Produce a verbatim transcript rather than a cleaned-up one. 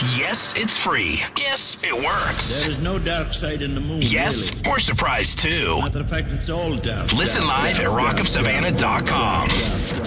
Yes, it's free. Yes, it works. There is no dark side in the moon, Yes, really. we're surprised too. Matter of fact, it's all dark. Listen live at rock of savannah dot com.